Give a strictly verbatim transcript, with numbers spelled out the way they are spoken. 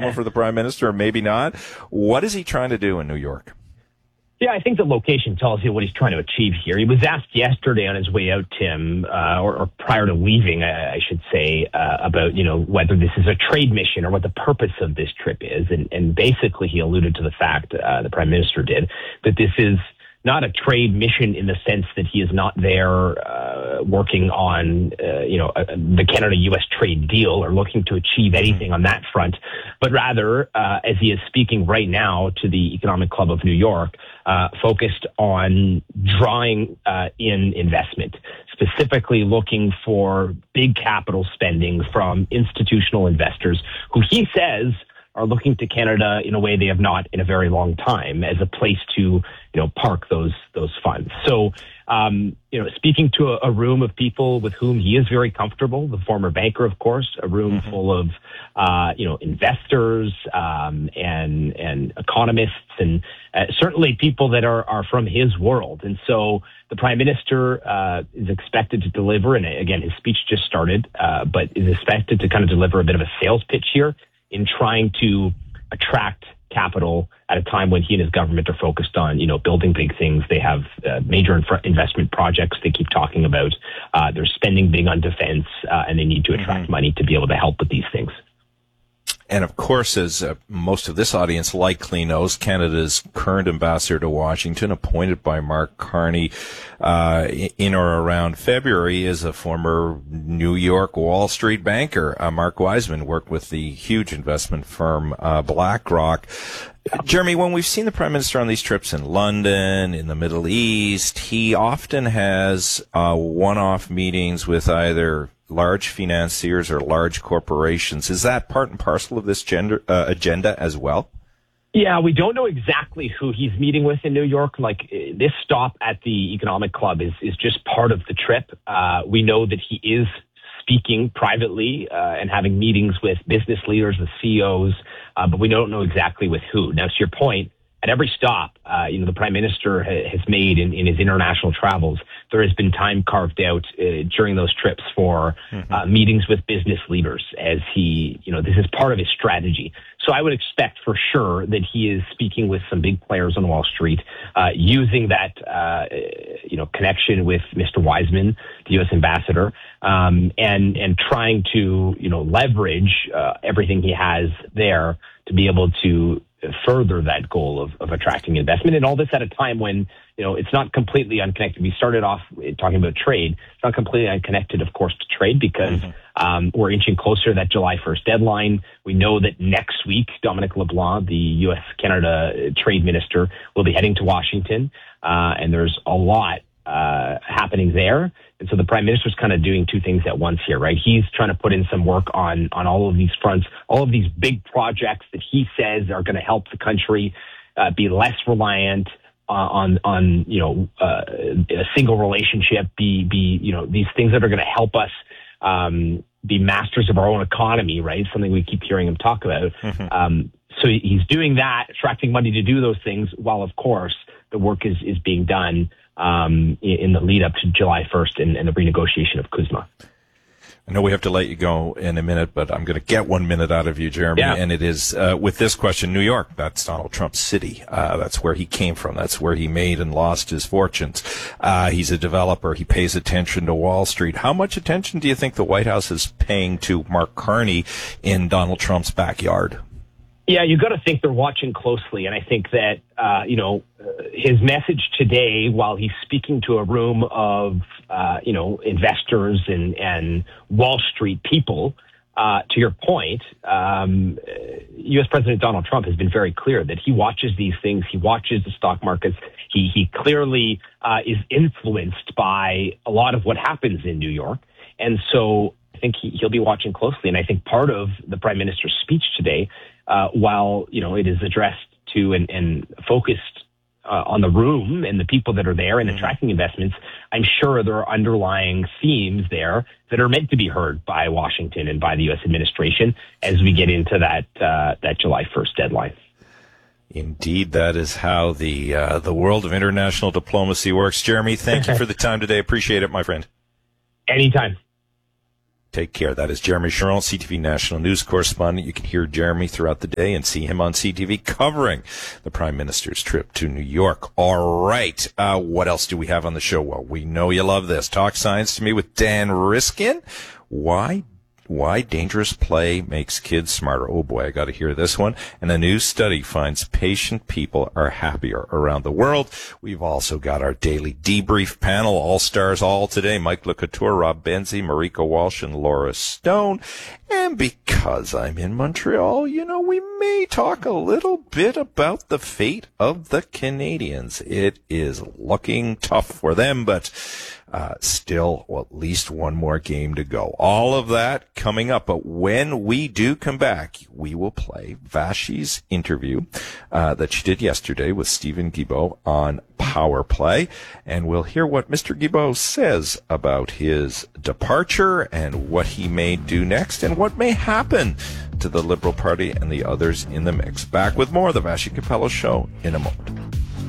drama for the Prime Minister, or maybe not. What is he trying to do in New York? Yeah, I think the location tells you what he's trying to achieve here. He was asked yesterday on his way out, Tim, uh, or, or prior to leaving, I, I should say, uh, about, you know, whether this is a trade mission or what the purpose of this trip is. And, and basically he alluded to the fact, uh, the Prime Minister did, that this is not a trade mission in the sense that he is not there uh, working on, uh, you know, uh, the Canada-U S trade deal or looking to achieve anything on that front, but rather, uh, as he is speaking right now to the Economic Club of New York, uh, focused on drawing uh, in investment, specifically looking for big capital spending from institutional investors who he says are looking to Canada in a way they have not in a very long time as a place to, you know, park those those funds. So, um, you know, speaking to a, a room of people with whom he is very comfortable, the former banker, of course, a room mm-hmm. full of, uh, you know, investors um, and and economists, and uh, certainly people that are are from his world. And so the Prime Minister uh, is expected to deliver, and again, his speech just started, uh, but is expected to kind of deliver a bit of a sales pitch here in trying to attract capital at a time when he and his government are focused on, you know, building big things. They have uh, major infra- investment projects they keep talking about. Uh, they're spending big on defense, uh, and they need to attract mm-hmm. money to be able to help with these things. And of course, as uh, most of this audience likely knows, Canada's current ambassador to Washington, appointed by Mark Carney uh, in or around February, is a former New York Wall Street banker. Uh, Mark Wiseman worked with the huge investment firm uh, BlackRock. Jeremy, when we've seen the Prime Minister on these trips in London, in the Middle East, he often has uh, one-off meetings with either large financiers or large corporations. Is that part and parcel of this gender, uh, agenda as well? Yeah, we don't know exactly who he's meeting with in New York. Like, this stop at the Economic Club is, is just part of the trip. Uh, we know that he is speaking privately uh, and having meetings with business leaders, with C E Os, uh, but we don't know exactly with who. Now, to your point, at every stop, uh, you know, the Prime Minister ha- has made in, in his international travels, there has been time carved out uh, during those trips for mm-hmm. uh, meetings with business leaders, as he, you know, this is part of his strategy. So I would expect for sure that he is speaking with some big players on Wall Street, uh, using that, uh, you know, connection with Mister Wiseman, the U S ambassador, um, and, and trying to, you know, leverage uh, everything he has there to be able to further that goal of, of attracting investment. And all this at a time when, you know, it's not completely unconnected. We started off talking about trade. It's not completely unconnected, of course, to trade, because mm-hmm. um, we're inching closer to that July first deadline. We know that next week, Dominic LeBlanc, the U S Canada trade minister, will be heading to Washington. Uh, and there's a lot uh, happening there. And so the Prime Minister's kind of doing two things at once here, right? He's trying to put in some work on, on all of these fronts, all of these big projects that he says are going to help the country uh, be less reliant uh, on, on, you know, uh, a single relationship, be, be, you know, these things that are going to help us um, be masters of our own economy, right? Something we keep hearing him talk about. Mm-hmm. Um, so he's doing that, attracting money to do those things, while, of course, the work is, is being done um, in the lead up to July first and, and the renegotiation of CUSMA. I know we have to let you go in a minute, but I'm going to get one minute out of you, Jeremy. Yeah. And it is uh, with this question: New York, that's Donald Trump's city. Uh, that's where he came from. That's where he made and lost his fortunes. Uh, he's a developer. He pays attention to Wall Street. How much attention do you think the White House is paying to Mark Carney in Donald Trump's backyard? Yeah, you got to think they're watching closely. And I think that, uh, you know, uh, his message today, while he's speaking to a room of, uh, you know, investors and, and Wall Street people, uh, to your point, um, U S President Donald Trump has been very clear that he watches these things. He watches the stock markets. He, he clearly uh, is influenced by a lot of what happens in New York. And so I think he, he'll be watching closely. And I think part of the Prime Minister's speech today, Uh, while, you know, it is addressed to and, and focused uh, on the room and the people that are there and attracting investments, I'm sure there are underlying themes there that are meant to be heard by Washington and by the U S administration as we get into that uh, that July first deadline. Indeed, that is how the uh, the world of international diplomacy works. Jeremy, thank you for the time today. Appreciate it, my friend. Anytime. Take care. That is Jeremy Charron, C T V national news correspondent. You can hear Jeremy throughout the day and see him on C T V covering the Prime Minister's trip to New York. All right. Uh, what else do we have on the show? Well, we know you love this. Talk Science to Me with Dan Riskin. Why Why dangerous play makes kids smarter. Oh boy, I got to hear this one. And a new study finds patient people are happier around the world. We've also got our daily debrief panel, all stars all today. Mike LeCouture, Rob Benzie, Marika Walsh, and Laura Stone. And because I'm in Montreal, you know, we may talk a little bit about the fate of the Canadians. It is looking tough for them, but Uh, still, well, at least one more game to go. All of that coming up. But when we do come back, we will play Vashi's interview uh, that she did yesterday with Stephen Guilbeault on Power Play. And we'll hear what Mister Guilbeault says about his departure and what he may do next and what may happen to the Liberal Party and the others in the mix. Back with more of the Vassy Capello Show in a moment.